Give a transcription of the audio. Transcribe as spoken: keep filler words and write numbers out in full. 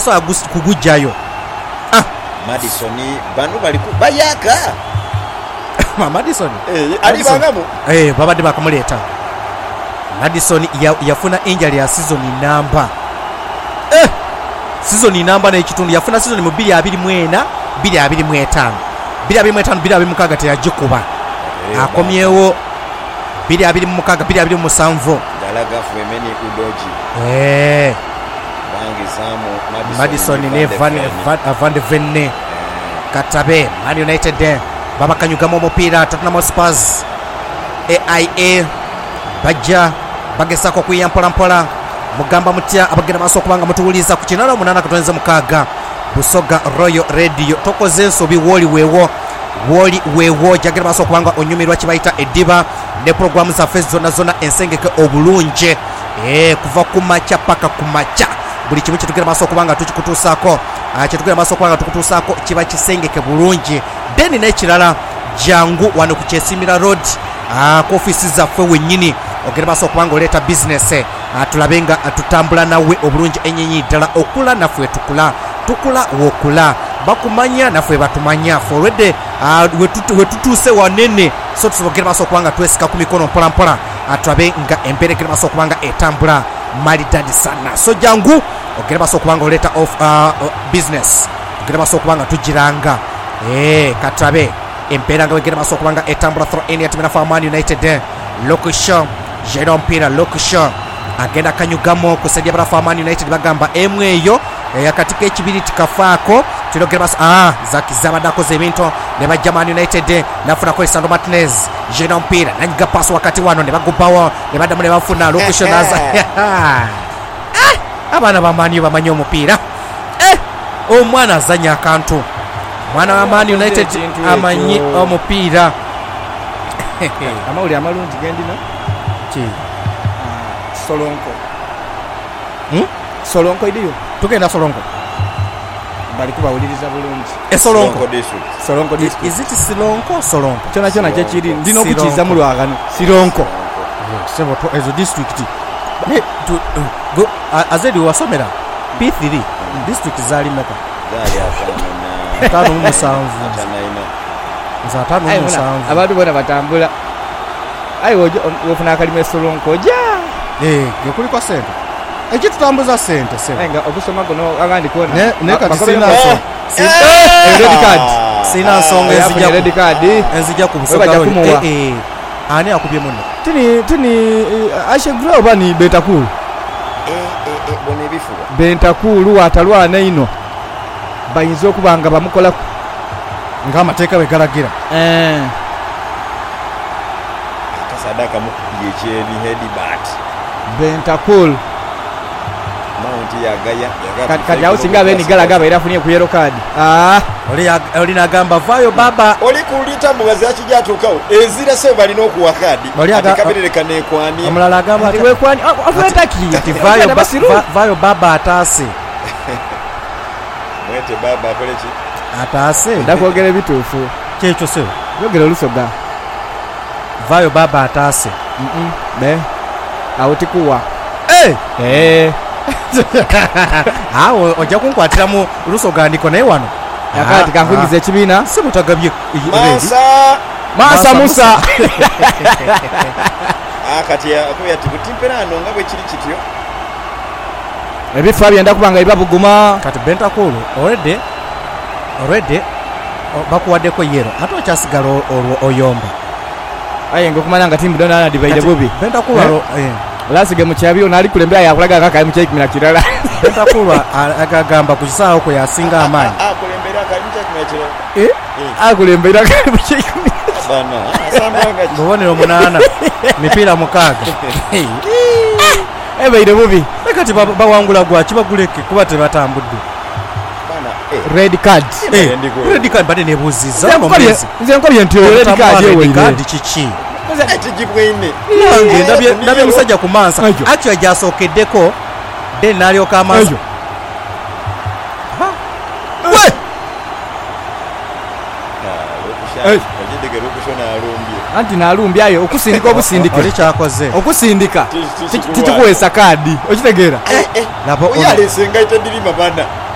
tasobola kugujjayo. Ah, Madison bano bali ku bayaka. Madison eh ali bangamu eh babadde bakamuleeta. Madison yafuna injury ya season number eh season number na ekitundu yafuna season mu bbiri abiri mu ena bbiri abiri mu etaano bbiri abiri mu etaano bbiri abiri mu mukaaga teyagikuba akomyewo bbiri abiri mu mukaaga bbiri abiri mu musanvu dalaga Femeni Udoji eh bangi zamu Madison ne Van Van de Venne Katabe Man United baba kanyugamu omupiira Tottenham Spurs A I A bajja bagesako kuyampola mpola mugamba mutya abagenda maso kubanga mutuuliza ku kinala munana katonze mukaaga Busoga Royal Radio tokoze ensobi woli wewo woli wewo jagenda maso kubanga onyumirwa kibayita ediba ne programu za face zona zona ensengeke obulunje eh kuva kumacha paka kumacha buli kimu kitugenda maso kubanga tukikutusako kitugenda maso kubanga tukutusako kiba kisengeke bulunje deni n'ekirala jangu wano ku Kyesimira Road ah ku office zaffe wennyini ogenda maso kubanga oleta business atulabenga atutambula nawe obulungi enyenyi ddala okula nafwe tukula tukula wokula bakumanya nafwe batumanya forward wetutuuse wanene so tusobogera maso kubanga twesika ku mikono mpola mpola atulabenga emberegera maso kubanga etambula mali dadi sana so jangu ogenda maso kubanga oleta of uh, business ogenda maso kubanga tujiranga eh katabe emperanga ogenda maso kubanga etambula through any atimena for Man United location Jerome Pira location agenda kanyugamo kusaidia bara for Man United bagamba emwe eyo yakatika ekibiri tikafaako tulogera bas ah zakizaba dakoze ebintu ne bajja Man United nafuna ko Lisandro Martinez Jerome Pira nanyiga pass wakati wano ne bagubawo ne badamu ne bafuna location aza ah abana ba Man bamanyo omupiira eh omwana azanya akantu mwana wa Man United amanyi omupiira amawuli amalungi gendina ki Solonko hmm? Solonko idiyo tugenda Solonko bali kubawuliriza bulungi e Solonko district Solonko district is it Solonko Solonko kyona kyona kyekiri ndino okukiza mu lwagano Solonko sebo to ezo district ne to go azedi wasomera P three district zali meka zali afana tano mu musanvu atanaina za tano mu musanvu abantu bona batambula ayo wofuna kalime Solonko ja eh gekuli kwa sente ekitu tambuza sente sebo nga okusoma gono agandi kona ne ne katisina so eh red card sina songa ezija red card ezija ku Busoga eh eh ani akubye munno tini tini ashe grow bani Bentakulu eh eh eh bone bifuba Bentakulu watalwana ino bayinza okubanga bamukola nga amateeka we galagira eh kasadaka mukupiye kyeni head bat Bentakulu mount ya gaya kati kati awo singa beni galaga bayira funie ku yellow card ah oli oli nagamba vayo baba oli kulita mugazi akijatukawo ezira se bali n'okuwa kadi akabirereka nekwani omulala agamba ali wekwani afwetaki ati vayo vayo baba atase mwete baba akolechi atase ndakwogera bituufu kyekyo se yogera Olusoga vayo baba atase mhm be awo tikuwa eh eh awo ojja kunkwatira mu Lusoga ndiko naye wano yakati kankugiza ekibiina si mutagabye masa masa musa akati akuya tikutimperano nga bwe kiri kityo ebifa byenda kubanga ibabuguma kati Bentakulu already already bakuwaddeko yero ate okyasigala oyomba aye ngokumanya nga timbu dona divide bubi Bentakulu eh lasige mukyabyo nali kulembera yakulaga kaka mu kyekimira kirala Bentakulu agagamba ku kisaawo ko yasinga amaanyi ah kulembera kali mu kyekimira kirala eh akulembera kali mu kyekimira bana asambanga mbonero munana mipiira mukaaga ebaire bubi kati bawangula gwa kibaguleke kuba tebatambudde bana eh red card eh red card bade nebuziza nze nkobye nti red card yewe card kiki ati jibwine nange ndabye ndabye musajja ku mansa actually jasokeddeko then nalyoka amansa we eh ojidege rukushona alumbye anti nalumbye ayo okusindika obusindike oli kyakoze okusindika tikikuwesa kadi okitegeera labo oyalesenga ite dilima bana